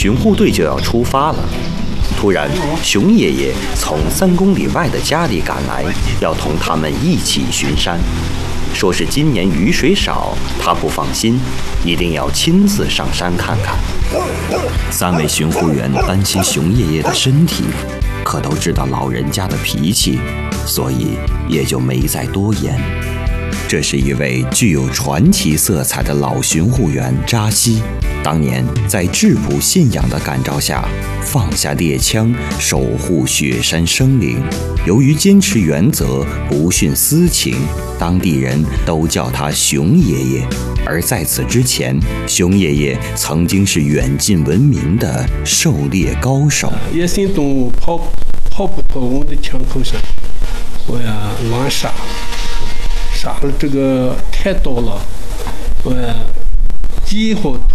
巡护队就要出发了。突然，熊爷爷从3公里外的家里赶来，要同他们一起巡山。说是今年雨水少，他不放心，一定要亲自上山看看。3位巡护员担心熊爷爷的身体，可都知道老人家的脾气，所以也就没再多言。这是一位具有传奇色彩的老巡护员扎西，当年在质朴信仰的感召下，放下猎枪，守护雪山生灵。由于坚持原则，不徇私情，当地人都叫他熊爷爷。而在此之前，熊爷爷曾经是远近闻名的狩猎高手。 野生动物跑不脱我的枪口上，我要乱杀了这个太多了，我几乎